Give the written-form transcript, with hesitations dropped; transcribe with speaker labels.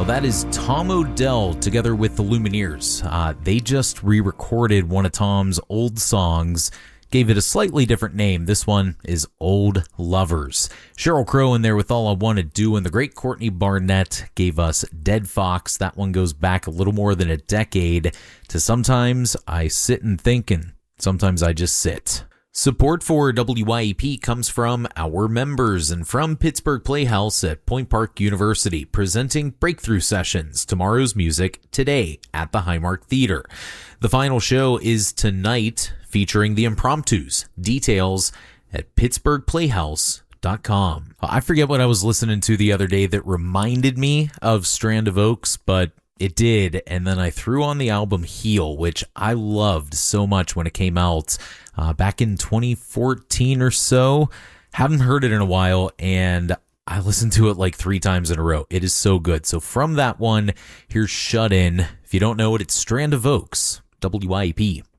Speaker 1: That is Tom Odell together with the Lumineers. They just re-recorded one of Tom's old songs, gave it a slightly different name. This one is Old Lovers. Sheryl Crow in there with All I Want to Do, and the great Courtney Barnett gave us Dead Fox. That one goes back a little more than a decade to Sometimes I Sit and Think, and Sometimes I Just Sit. Support for WYEP comes from our members and from Pittsburgh Playhouse at Point Park University, presenting Breakthrough Sessions, Tomorrow's Music, today at the Highmark Theater. The final show is tonight, featuring the Impromptus. Details at pittsburghplayhouse.com. I forget what I was listening to the other day that reminded me of Strand of Oaks, but it did, and then I threw on the album Heal, which I loved so much when it came out back in 2014 or so. Haven't heard it in a while, and I listened to it like 3 times in a row. It is so good. So from that one, here's Shut In. If you don't know it, it's Strand of Oaks, WYEP.